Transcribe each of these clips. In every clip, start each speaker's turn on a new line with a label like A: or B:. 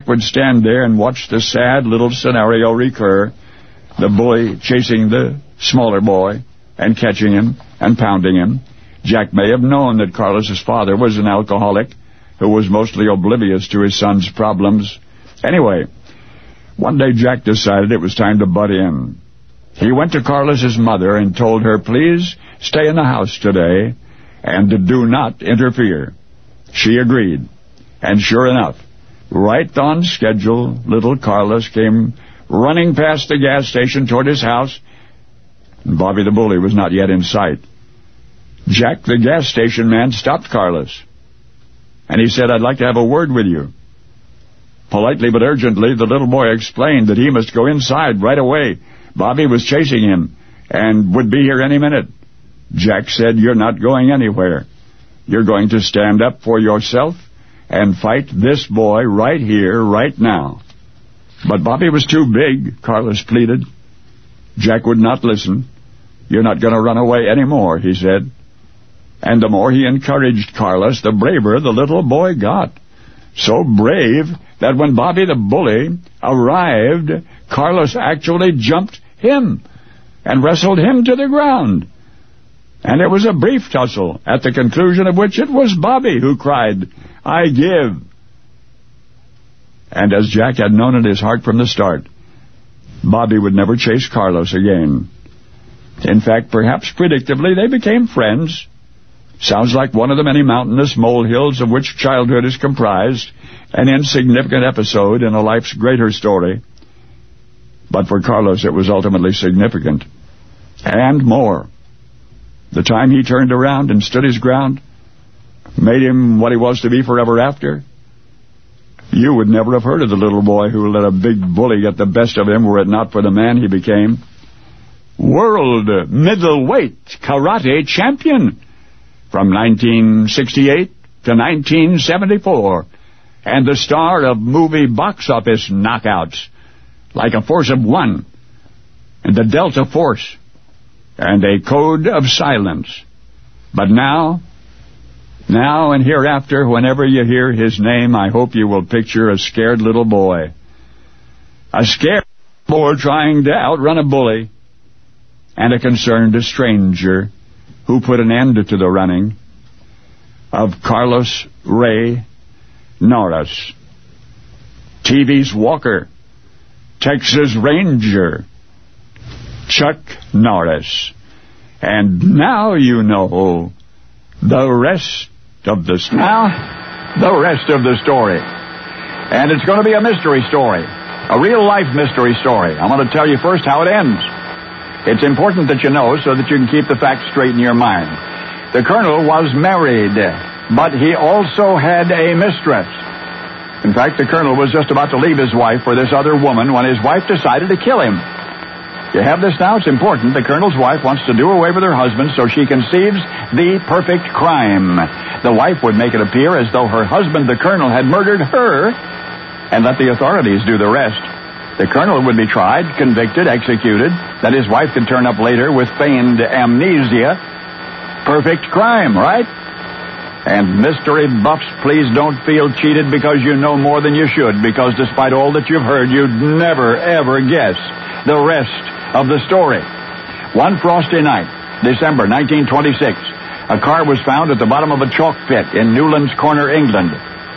A: would stand there and watch the sad little scenario recur, the bully chasing the smaller boy and catching him and pounding him. Jack may have known that Carlos's father was an alcoholic who was mostly oblivious to his son's problems. Anyway, one day Jack decided it was time to butt in. He went to Carlos's mother and told her, please stay in the house today and do not interfere. She agreed. And sure enough, right on schedule, little Carlos came running past the gas station toward his house, and Bobby the bully was not yet in sight. Jack, the gas station man, stopped Carlos, and he said, I'd like to have a word with you. Politely but urgently, the little boy explained that he must go inside right away. Bobby was chasing him and would be here any minute. Jack said, you're not going anywhere. You're going to stand up for yourself and fight this boy right here, right now. But Bobby was too big, Carlos pleaded. Jack would not listen. You're not going to run away anymore, he said. And the more he encouraged Carlos, the braver the little boy got. So brave that when Bobby the bully arrived, Carlos actually jumped him and wrestled him to the ground. And it was a brief tussle, at the conclusion of which it was Bobby who cried, I give. And as Jack had known in his heart from the start, Bobby would never chase Carlos again. In fact, perhaps predictably, they became friends. Sounds like one of the many mountainous molehills of which childhood is comprised, an insignificant episode in a life's greater story. But for Carlos, it was ultimately significant. And more. The time he turned around and stood his ground made him what he was to be forever after. You would never have heard of the little boy who let a big bully get the best of him were it not for the man he became. World middleweight karate champion from 1968 to 1974, and the star of movie box office knockouts like A Force of One and The Delta Force and A Code of Silence. But now and hereafter, whenever you hear his name, I hope you will picture a scared little boy. A scared boy trying to outrun a bully, and a concerned stranger who put an end to the running of Carlos Ray Norris, TV's Walker, Texas Ranger, Chuck Norris. And now you know the rest of the story. Now, the rest of the story. And it's going to be a mystery story, a real-life mystery story. I'm going to tell you first how it ends. It's important that you know so that you can keep the facts straight in your mind. The colonel was married, but he also had a mistress. In fact, the colonel was just about to leave his wife for this other woman when his wife decided to kill him. You have this now? It's important. The colonel's wife wants to do away with her husband, so she conceives the perfect crime. The wife would make it appear as though her husband, the colonel, had murdered her and let the authorities do the rest. The colonel would be tried, convicted, executed, that his wife could turn up later with feigned amnesia. Perfect crime, right? And mystery buffs, please don't feel cheated because you know more than you should, because despite all that you've heard, you'd never, ever guess the rest of the story. One frosty night, December 1926, a car was found at the bottom of a chalk pit in Newlands Corner, England.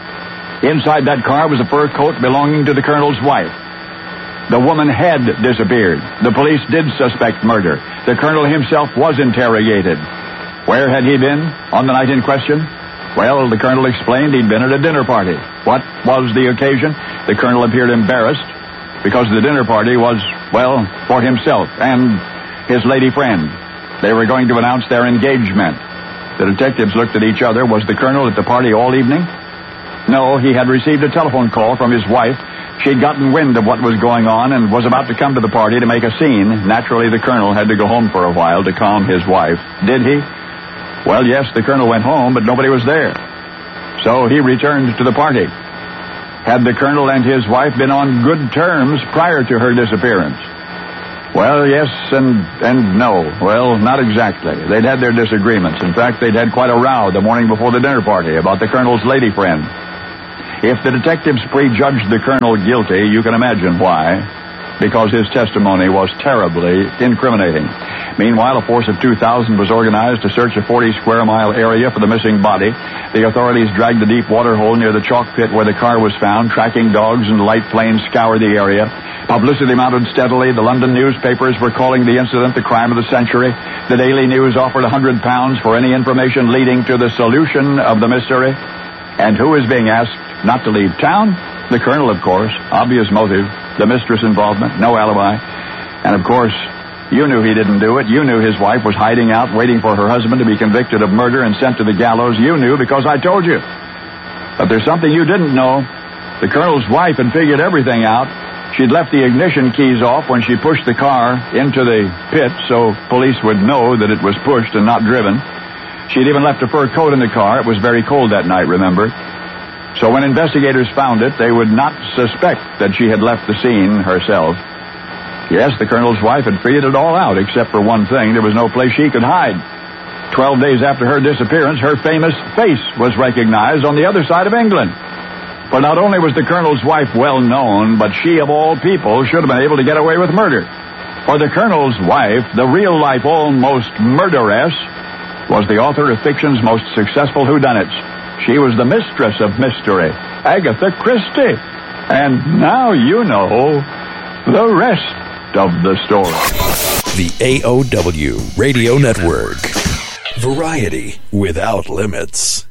A: Inside that car was a fur coat belonging to the colonel's wife. The woman had disappeared. The police did suspect murder. The colonel himself was interrogated. Where had he been on the night in question? Well, the colonel explained he'd been at a dinner party. What was the occasion? The colonel appeared embarrassed because the dinner party was, well, for himself and his lady friend. They were going to announce their engagement. The detectives looked at each other. Was the colonel at the party all evening? No, he had received a telephone call from his wife. She'd gotten wind of what was going on and was about to come to the party to make a scene. Naturally, the colonel had to go home for a while to calm his wife. Did he? Well, yes, the colonel went home, but nobody was there. So he returned to the party. Had the colonel and his wife been on good terms prior to her disappearance? Well, yes and no. Well, not exactly. They'd had their disagreements. In fact, they'd had quite a row the morning before the dinner party about the colonel's lady friend. If the detectives prejudged the colonel guilty, you can imagine why. Because his testimony was terribly incriminating. Meanwhile, a force of 2,000 was organized to search a 40-square-mile area for the missing body. The authorities dragged the deep water hole near the chalk pit where the car was found. Tracking dogs and light planes scoured the area. Publicity mounted steadily. The London newspapers were calling the incident the crime of the century. The Daily News offered £100 for any information leading to the solution of the mystery. And who is being asked not to leave town? The colonel, of course. Obvious motive. The mistress involvement. No alibi. And, of course, you knew he didn't do it. You knew his wife was hiding out, waiting for her husband to be convicted of murder and sent to the gallows. You knew because I told you. But there's something you didn't know. The colonel's wife had figured everything out. She'd left the ignition keys off when she pushed the car into the pit so police would know that it was pushed and not driven. She'd even left a fur coat in the car. It was very cold that night, remember? So when investigators found it, they would not suspect that she had left the scene herself. Yes, the colonel's wife had figured it all out, except for one thing. There was no place she could hide. 12 days after her disappearance, her famous face was recognized on the other side of England. For not only was the colonel's wife well known, but she, of all people, should have been able to get away with murder. For the colonel's wife, the real-life almost murderess, was the author of fiction's most successful whodunits. She was the mistress of mystery, Agatha Christie. And now you know the rest of the story.
B: The AOW Radio Network. Variety without limits.